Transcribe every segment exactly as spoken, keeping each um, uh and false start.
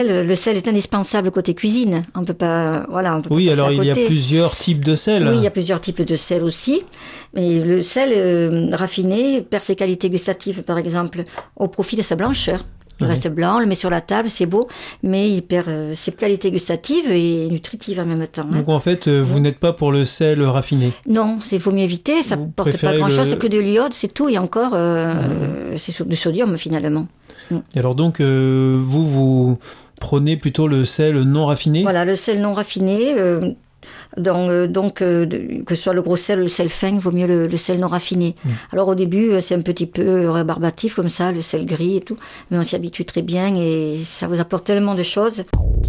Le, le sel est indispensable côté cuisine. On peut pas, voilà, on peut oui, pas alors passer à il y a côté. plusieurs types de sel. Oui, il y a plusieurs types de sel aussi. Mais le sel euh, raffiné perd ses qualités gustatives, par exemple, au profit de sa blancheur. Il Ouais. reste blanc, on le met sur la table, c'est beau, mais il perd euh, ses qualités gustatives et nutritives en même temps. Hein. Donc en fait, euh, vous Oui. n'êtes pas pour le sel raffiné. Non, il faut mieux éviter, ça ne Vous porte pas préférez grand-chose, le- c'est que de l'iode, c'est tout, et encore, euh, euh, c'est so- du sodium finalement. Et alors donc, euh, vous, vous prenez plutôt le sel non raffiné. Voilà, le sel non raffiné, euh, donc, euh, donc euh, de- que ce soit le gros sel ou le sel fin, il vaut mieux le, le sel non raffiné. Mm. Alors au début, euh, c'est un petit peu rébarbatif comme ça, le sel gris et tout, mais on s'y habitue très bien et ça vous apporte tellement de choses.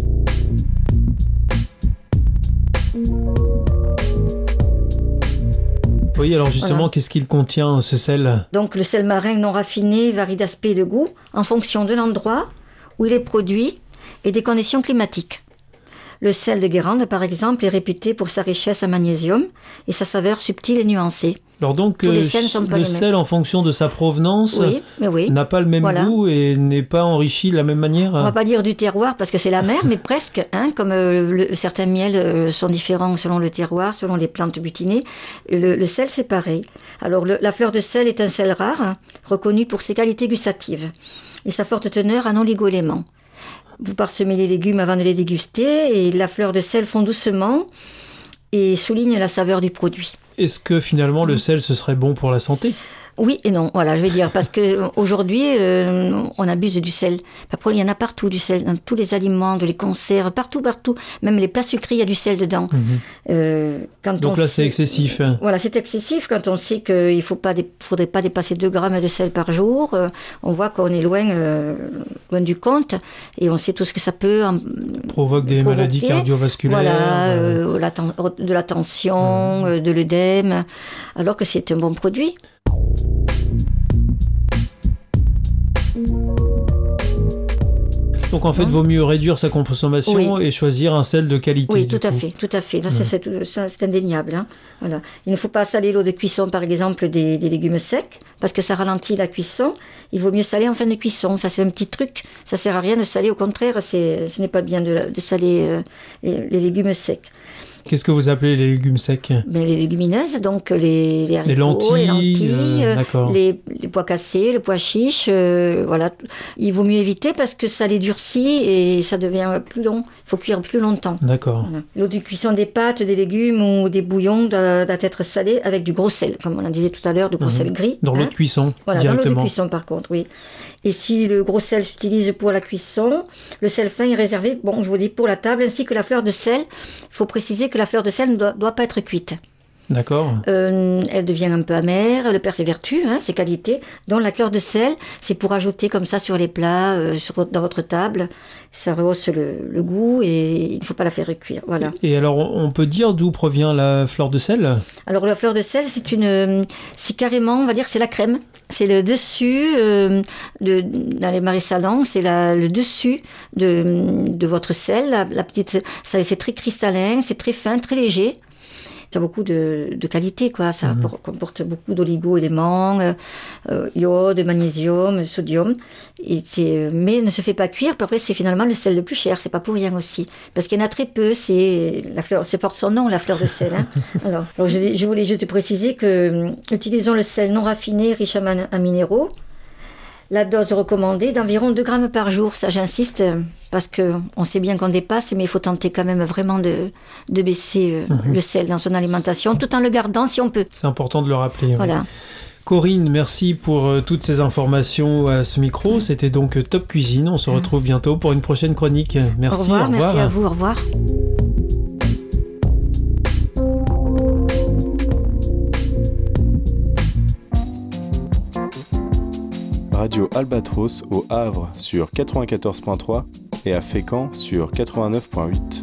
Oui, alors justement, Voilà. qu'est-ce qu'il contient, ce sel? Donc le sel marin non raffiné varie d'aspect et de goût en fonction de l'endroit où il est produit et des conditions climatiques. Le sel de Guérande, par exemple, est réputé pour sa richesse en magnésium et sa saveur subtile et nuancée. Alors donc, Tous les euh, sels ne sont pas le les mêmes. sel, en fonction de sa provenance, Oui, mais oui. n'a pas le même Voilà. goût et n'est pas enrichi de la même manière. On va pas dire du terroir parce que c'est la mer, mais presque, hein, comme euh, le- certains miels euh, sont différents selon le terroir, selon les plantes butinées. Le, le sel, c'est pareil. Alors, le- la fleur de sel est un sel rare, hein, reconnu pour ses qualités gustatives et sa forte teneur en oligo-éléments. Vous parsemez les légumes avant de les déguster et la fleur de sel fond doucement et souligne la saveur du produit. Est-ce que finalement, Mm. le sel, ce serait bon pour la santé? Oui et non, voilà, je vais dire, parce que aujourd'hui, euh, on abuse du sel. Après, il y en a partout du sel, dans tous les aliments, de les conserves, partout, partout. Même les plats sucrés, il y a du sel dedans. Mhm. Euh, quand Donc on là, c'est sait- excessif. Voilà, c'est excessif quand on sait qu'il ne faut pas dé- faudrait pas dépasser deux grammes de sel par jour. Euh, on voit qu'on est loin, euh, loin du compte et on sait tout ce que ça peut en- Provoque des provoquer. maladies cardiovasculaires. Voilà, euh, euh, la ten- de la tension, euh, de l'œdème, alors que c'est un bon produit. Donc en fait, Hein? vaut mieux réduire sa consommation Oui. et choisir un sel de qualité. Oui, du tout à coup. fait, tout à fait. Ça, c'est- c'est, ça, c'est indéniable. Hein. Voilà. Il ne faut pas saler l'eau de cuisson, par exemple, des, des légumes secs, parce que ça ralentit la cuisson. Il vaut mieux saler en fin de cuisson. Ça, c'est un petit truc. Ça sert à rien de saler. Au contraire, c'est, ce n'est pas bien de, de saler euh, les, les légumes secs. Qu'est-ce que vous appelez les légumes secs? Mais les légumineuses, donc les, les haricots, Les lentilles, les, lentilles, euh, euh, d'accord. les, les pois cassés, le pois chiche, euh, voilà. Il vaut mieux éviter parce que ça les durcit et ça devient plus long. Il faut cuire plus longtemps. D'accord. Voilà. L'eau de cuisson des pâtes, des légumes ou des bouillons doit, doit être salée avec du gros sel, comme on en disait tout à l'heure, du gros Mhm. sel gris. Dans l'eau hein. de cuisson, Voilà, dans l'eau de directement. cuisson par contre, oui. Et si le gros sel s'utilise pour la cuisson, le sel fin est réservé, bon, je vous dis, pour la table, ainsi que la fleur de sel. Il faut préciser que la fleur de sel ne doit, doit pas être cuite. D'accord. Euh, elle devient un peu amère, elle perd ses vertus, hein, ses qualités. Donc la fleur de sel, c'est pour ajouter comme ça sur les plats, euh, sur, votre- dans votre table. Ça rehausse le, le goût et il ne faut pas la faire cuire. Voilà. Et alors, on peut dire d'où provient la fleur de sel? Alors la fleur de sel, c'est une, euh, c'est carrément, on va dire, c'est la crème. C'est le dessus euh, de, dans les marais salants, c'est la- le dessus de, de votre sel. La, la petite, ça, c'est très cristallin, c'est très fin, très léger. Ça a beaucoup de, de qualité, quoi. Ça Mhm. appor- comporte beaucoup d'oligo-éléments, euh, euh, iode, magnésium, sodium. Et c'est, euh, mais ne se fait pas cuire. Puis après, c'est finalement le sel le plus cher. C'est pas pour rien aussi, parce qu'il y en a très peu. C'est la fleur, c'est porte son nom, la fleur de sel. Hein. alors, alors je, je voulais juste préciser que euh, utilisons le sel non raffiné, riche en, man- en minéraux. La dose recommandée d'environ deux grammes par jour, ça j'insiste, euh, parce qu'on sait bien qu'on dépasse, mais il faut tenter quand même vraiment de, de baisser euh, Mhm. le sel dans son alimentation, tout en le gardant si on peut. C'est important de le rappeler. oui. Voilà. Corinne, merci pour euh, toutes ces informations à ce micro. C'était donc euh, Top Cuisine. On se retrouve bientôt pour une prochaine chronique. Merci, au revoir, merci à vous, au revoir. Radio Albatros au Havre sur quatre-vingt-quatorze point trois et à Fécamp sur quatre-vingt-neuf point huit.